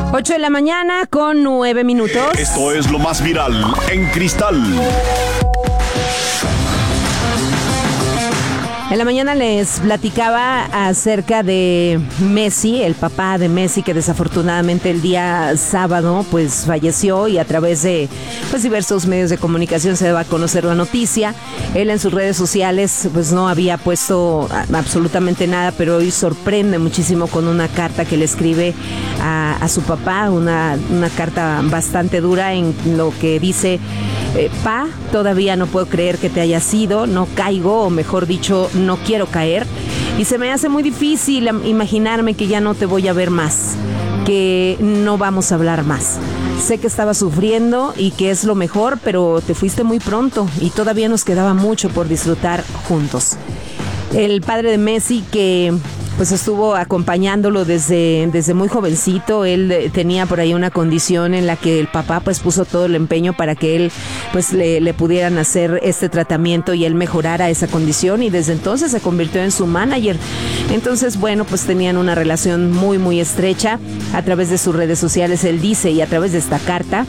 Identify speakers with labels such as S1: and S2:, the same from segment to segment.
S1: 8 de la mañana con 9 minutos.
S2: Esto es lo más viral en Cristal.
S1: En la mañana les platicaba acerca de Messi, el papá de Messi, que desafortunadamente el día sábado pues falleció, y a través de pues diversos medios de comunicación se va a conocer la noticia. Él en sus redes sociales pues no había puesto absolutamente nada, pero hoy sorprende muchísimo con una carta que le escribe a su papá, una carta bastante dura en lo que dice: Pa, todavía no puedo creer que te hayas ido, no caigo, o mejor dicho, no quiero caer, y se me hace muy difícil imaginarme que ya no te voy a ver más, que no vamos a hablar más. Sé que estaba sufriendo y que es lo mejor, pero te fuiste muy pronto y todavía nos quedaba mucho por disfrutar juntos. El padre de Messi, que pues estuvo acompañándolo desde muy jovencito. Él tenía por ahí una condición en la que el papá pues puso todo el empeño para que él pues le pudieran hacer este tratamiento y él mejorara esa condición, y desde entonces se convirtió en su manager. Entonces, bueno, pues tenían una relación muy muy estrecha. A través de sus redes sociales él dice, y a través de esta carta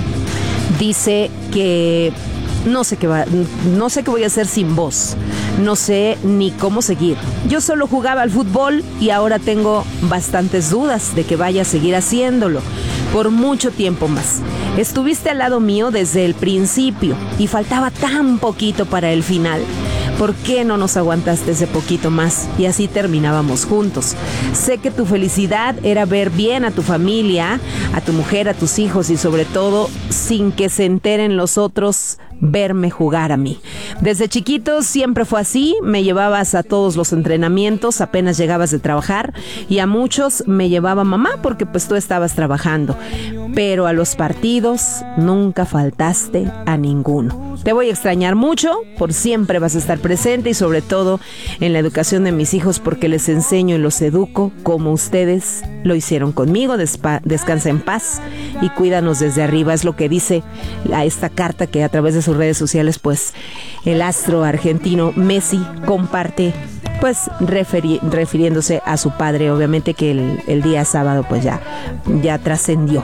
S1: dice que no sé qué voy a hacer sin vos. No sé ni cómo seguir. Yo solo jugaba al fútbol y ahora tengo bastantes dudas de que vaya a seguir haciéndolo por mucho tiempo más. Estuviste al lado mío desde el principio y faltaba tan poquito para el final. ¿Por qué no nos aguantaste ese poquito más y así terminábamos juntos? Sé que tu felicidad era ver bien a tu familia, a tu mujer, a tus hijos, y sobre todo, sin que se enteren los otros, verme jugar a mí. Desde chiquitos siempre fue así, me llevabas a todos los entrenamientos apenas llegabas de trabajar, y a muchos me llevaba mamá porque pues tú estabas trabajando, pero a los partidos nunca faltaste a ninguno. Te voy a extrañar mucho, por siempre vas a estar presente, y sobre todo en la educación de mis hijos, porque les enseño y los educo como ustedes lo hicieron conmigo. Descansa en paz y cuídanos desde arriba, es lo que dice a esta carta que a través de sus redes sociales pues el astro argentino Messi comparte, pues refiriéndose a su padre, obviamente, que el día sábado pues ya trascendió.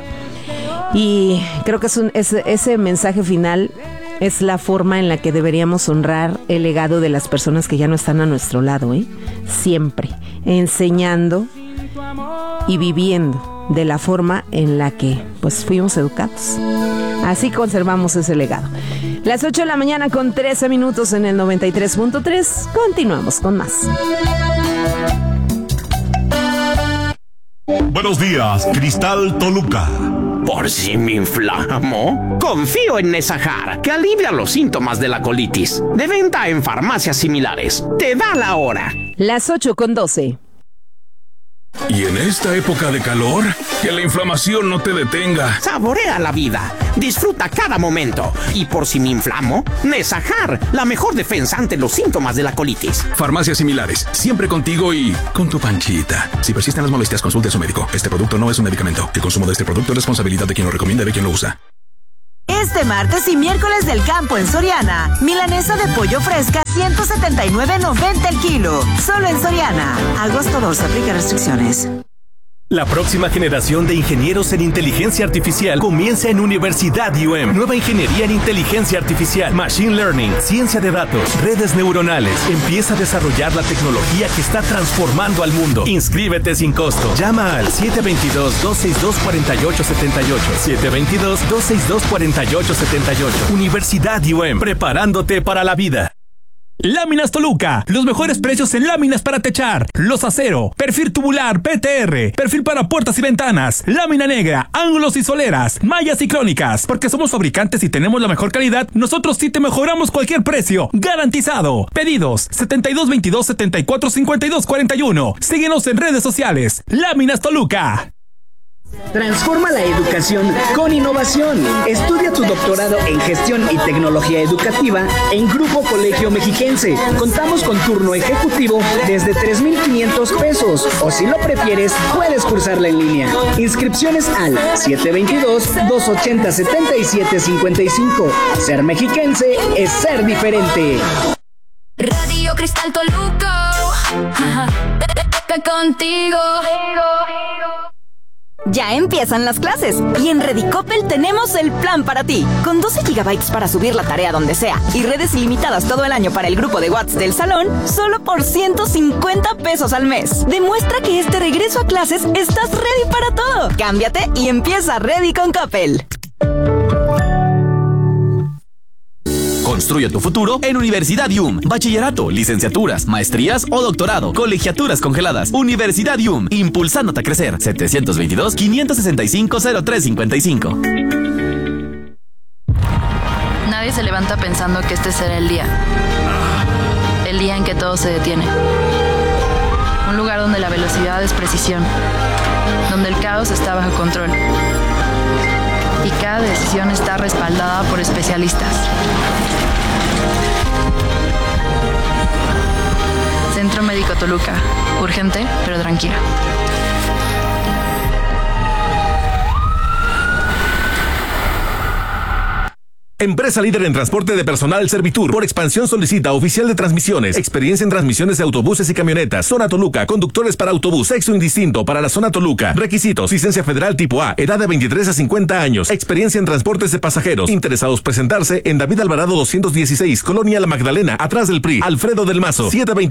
S1: Y creo que ese mensaje final es la forma en la que deberíamos honrar el legado de las personas que ya no están a nuestro lado, siempre enseñando y viviendo de la forma en la que pues fuimos educados. Así conservamos ese legado. Las 8 de la mañana con 13 minutos en el 93.3. Continuamos con más.
S2: Buenos días, Cristal Toluca.
S3: ¿Por si me inflamo? Confío en Nesajar, que alivia los síntomas de la colitis. De venta en farmacias similares. Te da la hora.
S1: Las 8 con 12.
S4: Y en esta época de calor, que la inflamación no te detenga.
S3: Saborea la vida. Disfruta cada momento. Y por si me inflamo, Nesajar, la mejor defensa ante los síntomas de la colitis.
S4: Farmacias similares, siempre contigo y con tu panchita. Si persisten las molestias, consulte a su médico. Este producto no es un medicamento. El consumo de este producto es responsabilidad de quien lo recomienda y de quien lo usa.
S5: Este martes y miércoles del campo en Soriana, milanesa de pollo fresca, 179.90 el kilo. Solo en Soriana. Agosto 2, aplica restricciones.
S6: La próxima generación de ingenieros en inteligencia artificial comienza en Universidad UM. Nueva ingeniería en inteligencia artificial, machine learning, ciencia de datos, redes neuronales. Empieza a desarrollar la tecnología que está transformando al mundo. Inscríbete sin costo. Llama al 722-262-4878. 722-262-4878. Universidad UM. Preparándote para la vida.
S7: Láminas Toluca, los mejores precios en láminas para techar, los acero, perfil tubular, PTR, perfil para puertas y ventanas, lámina negra, ángulos y soleras, mallas y crónicas. Porque somos fabricantes y tenemos la mejor calidad, nosotros sí te mejoramos cualquier precio, garantizado. Pedidos 7222-745241. Síguenos en redes sociales. Láminas Toluca.
S8: Transforma la educación con innovación. Estudia tu doctorado en Gestión y Tecnología Educativa en Grupo Colegio Mexiquense. Contamos con turno ejecutivo desde 3,500 pesos, o si lo prefieres, puedes cursarla en línea. Inscripciones al 722-280-7755. Ser mexiquense es ser diferente.
S9: Radio Cristal Toluca, contigo.
S10: Ya empiezan las clases y en Redicopel tenemos el plan para ti. Con 12 GB para subir la tarea donde sea y redes ilimitadas todo el año para el grupo de WhatsApp del salón, solo por 150 pesos al mes. Demuestra que este regreso a clases estás ready para todo. Cámbiate y empieza Ready con Coppel.
S11: Construye tu futuro en Universidad IUM. Bachillerato, licenciaturas, maestrías o doctorado. Colegiaturas congeladas. Universidad IUM. Impulsándote a crecer. 722-565-0355.
S12: Nadie se levanta pensando que este será el día. El día en que todo se detiene. Un lugar donde la velocidad es precisión. Donde el caos está bajo control. Y cada decisión está respaldada por especialistas. Centro Médico Toluca. Urgente, pero tranquila.
S13: Empresa líder en transporte de personal Servitur. Por expansión solicita oficial de transmisiones. Experiencia en transmisiones de autobuses y camionetas. Zona Toluca. Conductores para autobús. Sexo indistinto para la zona Toluca. Requisitos. Licencia federal tipo A. Edad de 23 a 50 años. Experiencia en transportes de pasajeros. Interesados presentarse en David Alvarado 216. Colonia La Magdalena. Atrás del PRI. Alfredo del Mazo.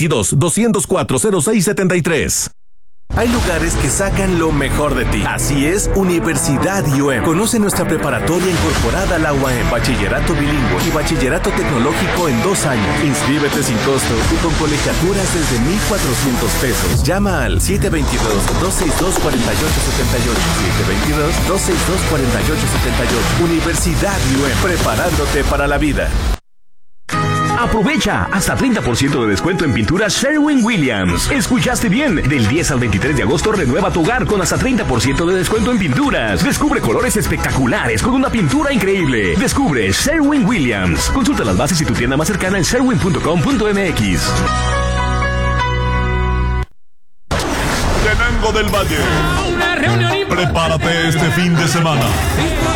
S13: 722-204-0673.
S6: Hay lugares que sacan lo mejor de ti. Así es, Universidad IUM. Conoce nuestra preparatoria incorporada a la UAM, bachillerato bilingüe y bachillerato tecnológico en 2 años. Inscríbete sin costo y con colegiaturas desde 1,400 pesos. Llama al 722-262-4878. 722-262-4878. Universidad IUM, preparándote para la vida.
S14: Aprovecha hasta 30% de descuento en pinturas Sherwin-Williams. Escuchaste bien, del 10 al 23 de agosto renueva tu hogar con hasta 30% de descuento en pinturas. Descubre colores espectaculares con una pintura increíble. Descubre Sherwin-Williams. Consulta las bases y tu tienda más cercana en sherwin.com.mx.
S2: Tenango del Valle. Prepárate este fin de semana.